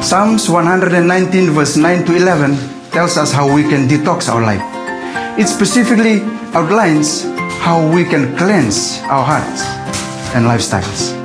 Psalms 119 verse 9 to 11 tells us how we can detox our life. It specifically outlines how we can cleanse our hearts and lifestyles.